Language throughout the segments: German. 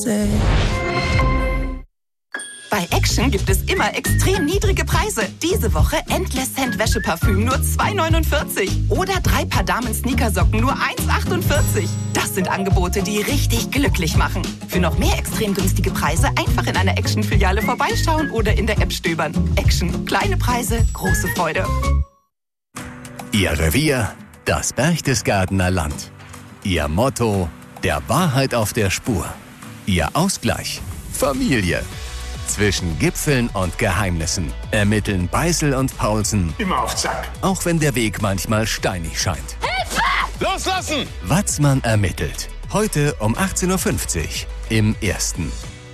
Bei Action gibt es immer extrem niedrige Preise. Diese Woche Endless Scent Wäscheparfüm nur 2,49. Oder 3 Paar Damen-Sneakersocken nur 1,48. Das sind Angebote, die richtig glücklich machen. Für noch mehr extrem günstige Preise einfach in einer Action-Filiale vorbeischauen oder in der App stöbern. Action. Kleine Preise, große Freude. Ihr Revier, das Berchtesgadener Land. Ihr Motto, der Wahrheit auf der Spur. Ihr Ausgleich, Familie. Zwischen Gipfeln und Geheimnissen ermitteln Beißel und Paulsen. Immer auf Zack. Auch wenn der Weg manchmal steinig scheint. Hilfe! Loslassen! Watzmann ermittelt. Heute um 18.50 Uhr im Ersten.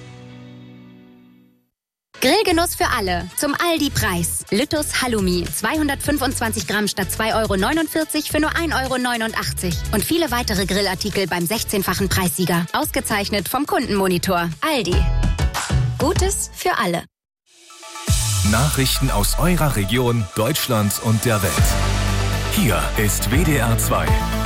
Grillgenuss für alle. Zum Aldi-Preis. Lüttus Halloumi. 225 Gramm statt 2,49 € für nur 1,89 € Und viele weitere Grillartikel beim 16-fachen Preissieger. Ausgezeichnet vom Kundenmonitor. Aldi. Gutes für alle. Nachrichten aus eurer Region, Deutschland und der Welt. Hier ist WDR 2.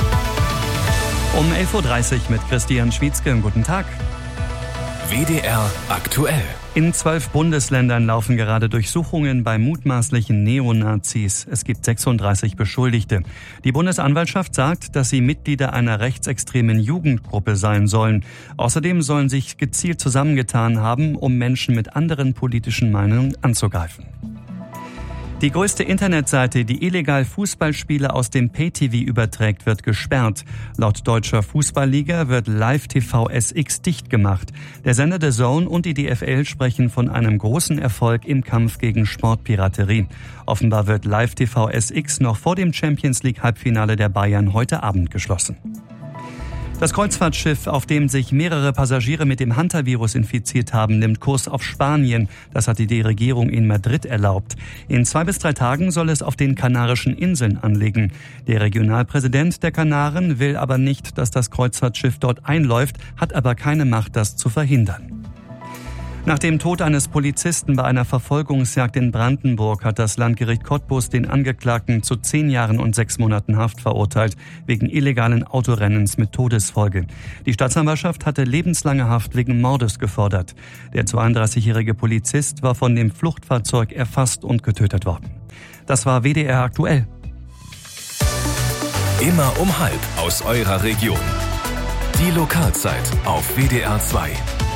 Um 11.30 Uhr mit Christian Schwietzke. Guten Tag. WDR aktuell. In 12 Bundesländern laufen gerade Durchsuchungen bei mutmaßlichen Neonazis. Es gibt 36 Beschuldigte. Die Bundesanwaltschaft sagt, dass sie Mitglieder einer rechtsextremen Jugendgruppe sein sollen. Außerdem sollen sich gezielt zusammengetan haben, um Menschen mit anderen politischen Meinungen anzugreifen. Die größte Internetseite, die illegal Fußballspiele aus dem Pay-TV überträgt, wird gesperrt. Laut Deutscher Fußballliga wird Live TV SX dicht gemacht. Der Sender DAZN und die DFL sprechen von einem großen Erfolg im Kampf gegen Sportpiraterie. Offenbar wird Live TV SX noch vor dem Champions League Halbfinale der Bayern heute Abend geschlossen. Das Kreuzfahrtschiff, auf dem sich mehrere Passagiere mit dem Hantavirus infiziert haben, nimmt Kurs auf Spanien. Das hat die Regierung in Madrid erlaubt. In 2 bis 3 Tagen soll es auf den Kanarischen Inseln anlegen. Der Regionalpräsident der Kanaren will aber nicht, dass das Kreuzfahrtschiff dort einläuft, hat aber keine Macht, das zu verhindern. Nach dem Tod eines Polizisten bei einer Verfolgungsjagd in Brandenburg hat das Landgericht Cottbus den Angeklagten zu 10 Jahren und 6 Monaten Haft verurteilt, wegen illegalen Autorennens mit Todesfolge. Die Staatsanwaltschaft hatte lebenslange Haft wegen Mordes gefordert. Der 32-jährige Polizist war von dem Fluchtfahrzeug erfasst und getötet worden. Das war WDR aktuell. Immer um 12:30 aus eurer Region. Die Lokalzeit auf WDR 2.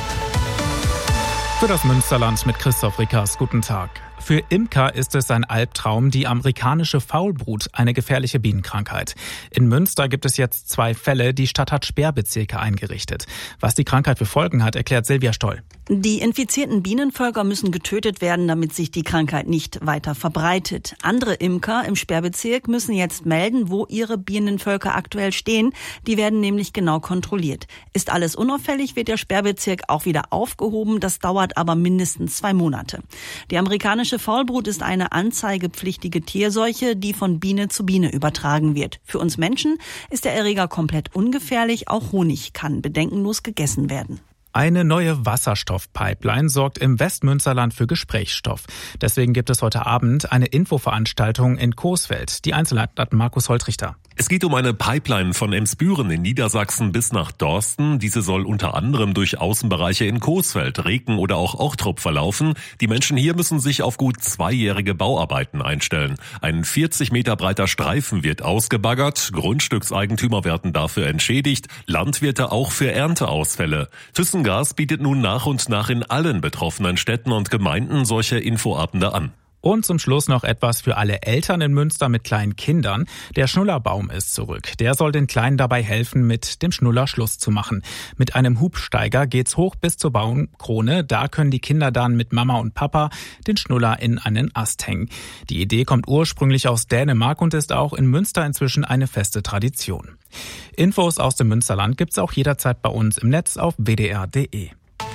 Für das Münsterland mit Christoph Rickers. Guten Tag. Für Imker ist es ein Albtraum, die amerikanische Faulbrut, eine gefährliche Bienenkrankheit. In Münster gibt es jetzt 2 Fälle. Die Stadt hat Sperrbezirke eingerichtet. Was die Krankheit für Folgen hat, erklärt Silvia Stoll. Die infizierten Bienenvölker müssen getötet werden, damit sich die Krankheit nicht weiter verbreitet. Andere Imker im Sperrbezirk müssen jetzt melden, wo ihre Bienenvölker aktuell stehen. Die werden nämlich genau kontrolliert. Ist alles unauffällig, wird der Sperrbezirk auch wieder aufgehoben. Das dauert aber mindestens 2 Monate. Die amerikanische Faulbrut ist eine anzeigepflichtige Tierseuche, die von Biene zu Biene übertragen wird. Für uns Menschen ist der Erreger komplett ungefährlich. Auch Honig kann bedenkenlos gegessen werden. Eine neue Wasserstoffpipeline sorgt im Westmünsterland für Gesprächsstoff. Deswegen gibt es heute Abend eine Infoveranstaltung in Coesfeld. Die Einzelheiten hat Markus Holtrichter. Es geht um eine Pipeline von Emsbüren in Niedersachsen bis nach Dorsten. Diese soll unter anderem durch Außenbereiche in Coesfeld, Reken oder auch Ochtrup verlaufen. Die Menschen hier müssen sich auf gut 2-jährige Bauarbeiten einstellen. Ein 40 Meter breiter Streifen wird ausgebaggert. Grundstückseigentümer werden dafür entschädigt. Landwirte auch für Ernteausfälle. ThyssenGas bietet nun nach und nach in allen betroffenen Städten und Gemeinden solche Infoabende an. Und zum Schluss noch etwas für alle Eltern in Münster mit kleinen Kindern. Der Schnullerbaum ist zurück. Der soll den Kleinen dabei helfen, mit dem Schnuller Schluss zu machen. Mit einem Hubsteiger geht's hoch bis zur Baumkrone. Da können die Kinder dann mit Mama und Papa den Schnuller in einen Ast hängen. Die Idee kommt ursprünglich aus Dänemark und ist auch in Münster inzwischen eine feste Tradition. Infos aus dem Münsterland gibt's auch jederzeit bei uns im Netz auf wdr.de.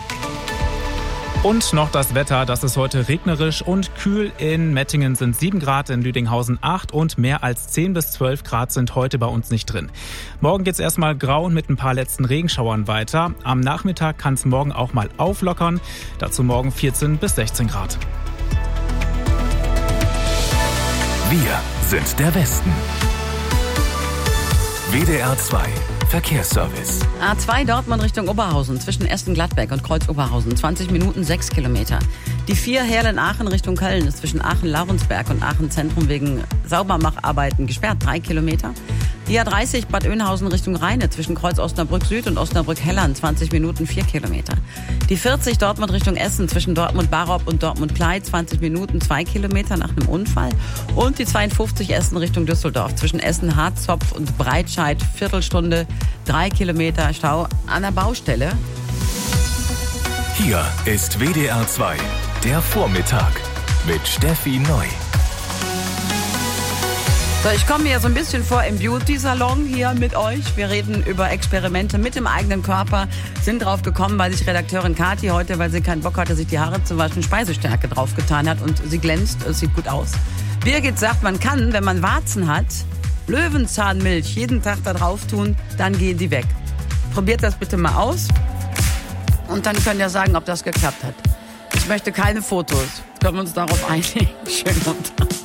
Und noch das Wetter, das ist heute regnerisch und kühl. In Mettingen sind 7 Grad, in Lüdinghausen 8 und mehr als 10 bis 12 Grad sind heute bei uns nicht drin. Morgen geht's erstmal grau und mit ein paar letzten Regenschauern weiter. Am Nachmittag kann es morgen auch mal auflockern. Dazu morgen 14 bis 16 Grad. Wir sind der Westen. WDR 2 Verkehrsservice. A2 Dortmund Richtung Oberhausen zwischen Essen-Gladbeck und Kreuz-Oberhausen 20 Minuten 6 Kilometer. Die 4 Heerlen-Aachen Richtung Köln ist zwischen Aachen-Laurensberg und Aachen-Zentrum wegen Saubermacharbeiten gesperrt 3 Kilometer. Die A30 Bad Oeynhausen Richtung Rheine zwischen Kreuz Osnabrück Süd und Osnabrück Hellern 20 Minuten 4 Kilometer. Die 40 Dortmund Richtung Essen zwischen Dortmund Barop und Dortmund Clyde 20 Minuten 2 Kilometer nach einem Unfall. Und die 52 Essen Richtung Düsseldorf zwischen Essen Harzopf und Breitscheid Viertelstunde 3 Kilometer Stau an der Baustelle. Hier ist WDR 2, der Vormittag mit Steffi Neu. So, ich komme mir so ein bisschen vor im Beauty-Salon hier mit euch. Wir reden über Experimente mit dem eigenen Körper. Sind drauf gekommen, weil sich Redakteurin Kathi heute, weil sie keinen Bock hatte, sich die Haare zu waschen, Speisestärke draufgetan hat und sie glänzt, es sieht gut aus. Birgit sagt, man kann, wenn man Warzen hat, Löwenzahnmilch jeden Tag da drauf tun, dann gehen die weg. Probiert das bitte mal aus und dann könnt ihr sagen, ob das geklappt hat. Ich möchte keine Fotos. Können wir uns darauf einigen? Schönen Abend.